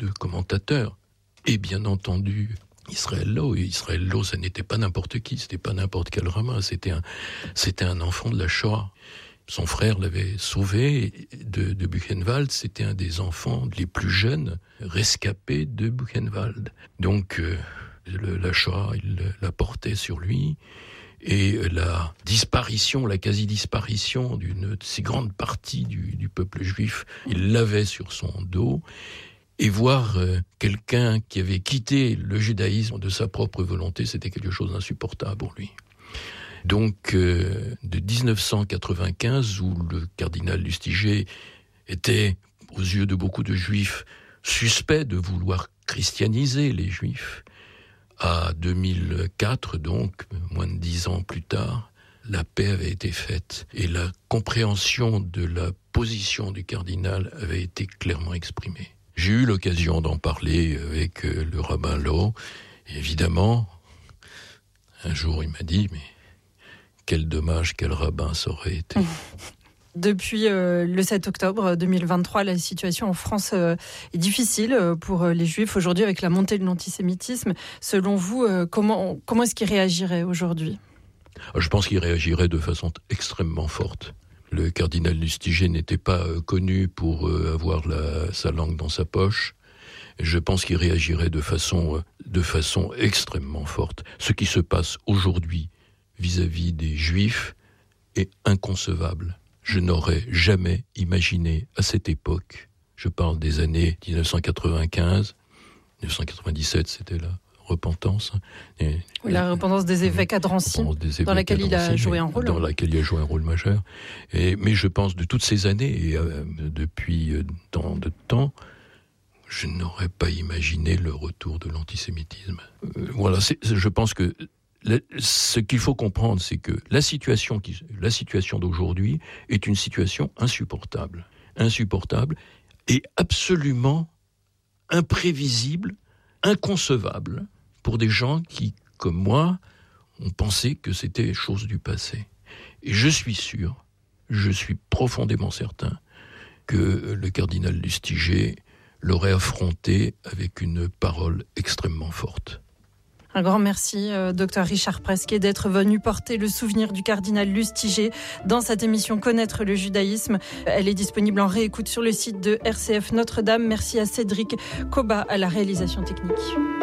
de commentateurs. Et bien entendu, Israël Loew. Et Israël Loew, ça n'était pas n'importe qui, c'était pas n'importe quel rabbin, c'était un enfant de la Shoah. Son frère l'avait sauvé de Buchenwald, c'était un des enfants les plus jeunes rescapés de Buchenwald. Donc la Shoah, il la portait sur lui, et la quasi-disparition d'une si grande partie du peuple juif, il l'avait sur son dos. Et voir quelqu'un qui avait quitté le judaïsme de sa propre volonté, c'était quelque chose d'insupportable pour lui. Donc, de 1995, où le cardinal Lustiger était, aux yeux de beaucoup de juifs, suspect de vouloir christianiser les juifs, à 2004, donc, moins de 10 ans plus tard, la paix avait été faite et la compréhension de la position du cardinal avait été clairement exprimée. J'ai eu l'occasion d'en parler avec le rabbin Loew. Et évidemment, un jour, il m'a dit, mais quel dommage, quel rabbin ça aurait été. Depuis le 7 octobre 2023, la situation en France est difficile pour les Juifs aujourd'hui avec la montée de l'antisémitisme. Selon vous, comment est-ce qu'ils réagiraient aujourd'hui ? Je pense qu'ils réagiraient de façon extrêmement forte. Le cardinal Lustiger n'était pas connu pour avoir sa langue dans sa poche. Je pense qu'il réagirait de façon extrêmement forte. Ce qui se passe aujourd'hui vis-à-vis des Juifs est inconcevable. Je n'aurais jamais imaginé à cette époque, je parle des années 1995, 1997, c'était la repentance. La repentance des évêques à Drancy, dans laquelle il a joué un rôle. Dans laquelle il a joué un rôle majeur. Mais je pense de toutes ces années, et depuis tant de temps, je n'aurais pas imaginé le retour de l'antisémitisme. Voilà, je pense que ce qu'il faut comprendre, c'est que la situation d'aujourd'hui est une situation insupportable et absolument imprévisible, inconcevable pour des gens qui, comme moi, ont pensé que c'était chose du passé. Et je suis profondément certain que le cardinal Lustiger l'aurait affronté avec une parole extrêmement forte. Un grand merci, Dr Richard Presque, d'être venu porter le souvenir du cardinal Lustiger dans cette émission Connaître le judaïsme. Elle est disponible en réécoute sur le site de RCF Notre-Dame. Merci à Cédric Koba à la réalisation technique.